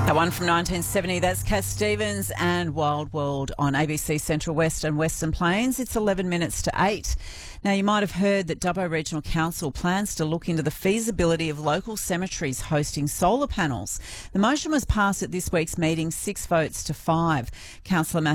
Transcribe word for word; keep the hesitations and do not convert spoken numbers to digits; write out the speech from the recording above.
That one from nineteen seventy, that's Cat Stevens and Wild World on A B C Central West and Western Plains. It's eleven minutes to eight. Now, you might have heard that Dubbo Regional Council plans to look into the feasibility of local cemeteries hosting solar panels. The motion was passed at this week's meeting, six votes to five. Councillor